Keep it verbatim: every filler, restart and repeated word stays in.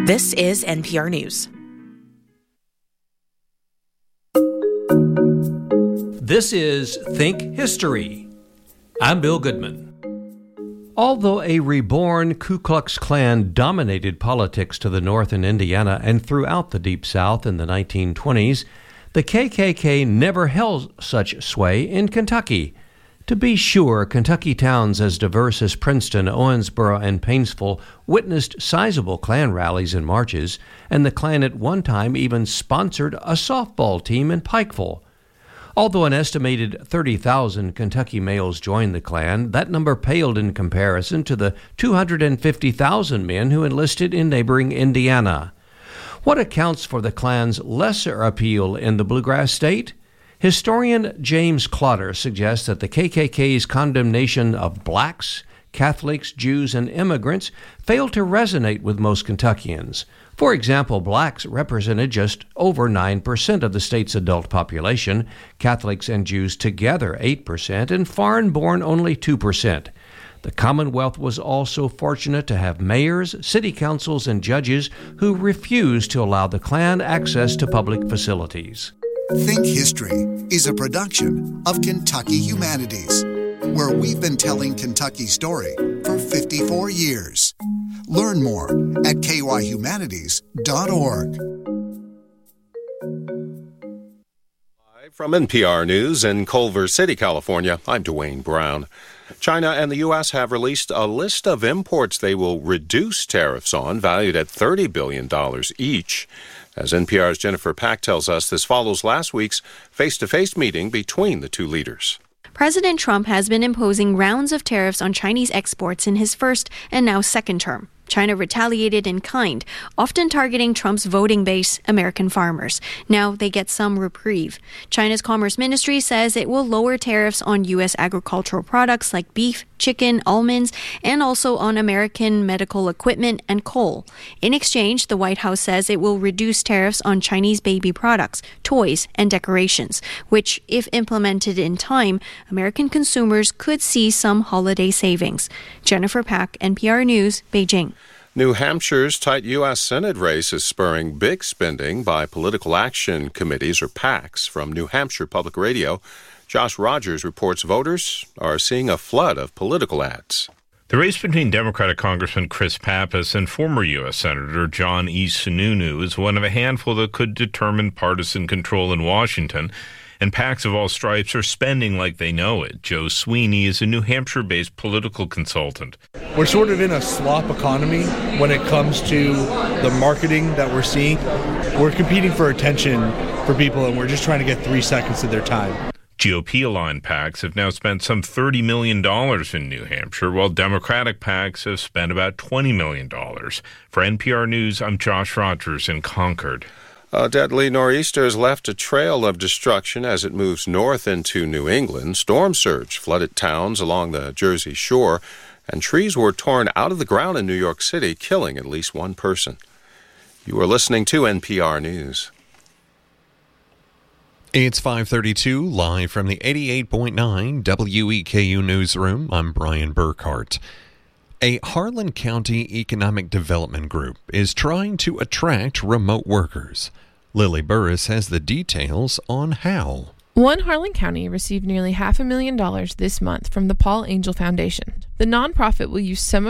This is N P R News. This is Think History. I'm Bill Goodman. Although a reborn Ku Klux Klan dominated politics to the north in Indiana and throughout the Deep South in the nineteen twenties, the K K K never held such sway in Kentucky. To be sure, Kentucky towns as diverse as Princeton, Owensboro, and Painesville witnessed sizable Klan rallies and marches, and the Klan at one time even sponsored a softball team in Pikeville. Although an estimated thirty thousand Kentucky males joined the Klan, that number paled in comparison to the two hundred fifty thousand men who enlisted in neighboring Indiana. What accounts for the Klan's lesser appeal in the Bluegrass State? Historian James Clotter suggests that the K K K's condemnation of blacks, Catholics, Jews, and immigrants failed to resonate with most Kentuckians. For example, blacks represented just over nine percent of the state's adult population, Catholics and Jews together eight percent, and foreign-born only two percent. The Commonwealth was also fortunate to have mayors, city councils, and judges who refused to allow the Klan access to public facilities. Think History is a production of Kentucky Humanities, where we've been telling Kentucky's story for fifty-four years. Learn more at k y humanities dot org. Live from N P R News in Culver City, California, I'm Dwayne Brown. China and the U S have released a list of imports they will reduce tariffs on, valued at thirty billion dollars each. As N P R's Jennifer Pack tells us, this follows last week's face-to-face meeting between the two leaders. President Trump has been imposing rounds of tariffs on Chinese exports in his first and now second term. China retaliated in kind, often targeting Trump's voting base, American farmers. Now they get some reprieve. China's Commerce Ministry says it will lower tariffs on U S agricultural products like beef, chicken, almonds, and also on American medical equipment and coal. In exchange, the White House says it will reduce tariffs on Chinese baby products, toys, and decorations, which, if implemented in time, American consumers could see some holiday savings. Jennifer Pack, N P R News, Beijing. New Hampshire's tight U S Senate race is spurring big spending by political action committees, or PACs, from New Hampshire Public Radio. Josh Rogers reports voters are seeing a flood of political ads. The race between Democratic Congressman Chris Pappas and former U S Senator John E. Sununu is one of a handful that could determine partisan control in Washington, and PACs of all stripes are spending like they know it. Joe Sweeney is a New Hampshire-based political consultant. We're sort of in a slop economy when it comes to the marketing that we're seeing. We're competing for attention for people, and we're just trying to get three seconds of their time. G O P-aligned PACs have now spent some thirty million dollars in New Hampshire, while Democratic PACs have spent about twenty million dollars. For N P R News, I'm Josh Rogers in Concord. A deadly nor'easter has left a trail of destruction as it moves north into New England. Storm surge flooded towns along the Jersey Shore, and trees were torn out of the ground in New York City, killing at least one person. You are listening to N P R News. It's five thirty-two, live from the eighty-eight point nine W E K U newsroom. I'm Brian Burkhart. A Harlan County Economic Development Group is trying to attract remote workers. Lily Burris has the details on how. One Harlan County received nearly half a million dollars this month from the Paul Angel Foundation. The nonprofit will use some of